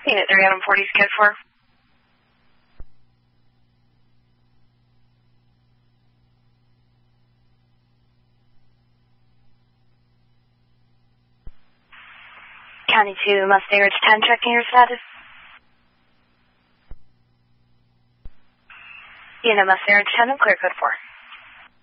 Unit 3 Adam 40 Skid 4. County 2 Mustang Ridge 10, checking your status. Unit Mustang Ridge 10, I'm clear code 4.